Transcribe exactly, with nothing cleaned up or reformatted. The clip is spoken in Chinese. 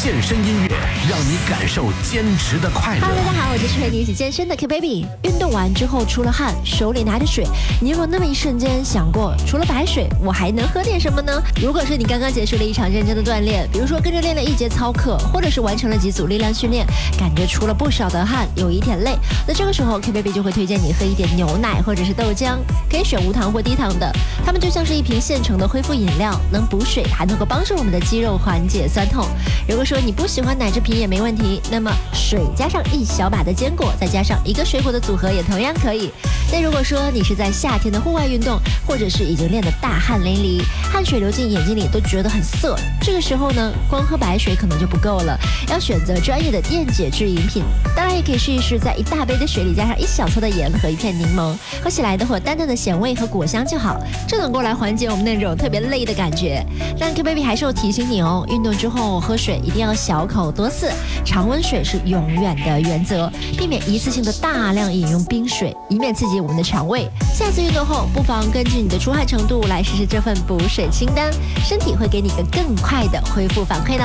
健身音乐，让你感受坚持的快乐。 Hello， 大家好，我就是陪你一起健身的 K Baby。运动完之后出了汗，手里拿着水，你有没有那么一瞬间想过，除了白水，我还能喝点什么呢？如果是你刚刚结束了一场认真的锻炼，比如说跟着练了一节操课，或者是完成了几组力量训练，感觉出了不少的汗，有一点累，那这个时候 K Baby 就会推荐你喝一点牛奶或者是豆浆，可以选无糖或低糖的，它们就像是一瓶现成的恢复饮料，能补水，还能够帮助我们的肌肉缓解酸痛。如果说你不喜欢奶制品也没问题，那么水加上一小把的坚果，再加上一个水果的组合也同样可以。但如果说你是在夏天的户外运动，或者是已经练得大汗淋漓，汗水流进眼睛里都觉得很涩，这个时候呢，光喝白水可能就不够了，要选择专业的电解质饮品。当然也可以试一试，在一大杯的水里加上一小撮的盐和一片柠檬，喝起来的会淡淡的咸味和果香就好，这能够来缓解我们那种特别累的感觉。但 K Baby 还是要提醒你哦，运动之后喝水一定要小口多次，常温水是永远的原则，避免一次性的大量饮用冰水，以免刺激我们的肠胃。下次运动后，不妨根据你的出汗程度来试试这份补水清单，身体会给你一个更快的恢复反馈的。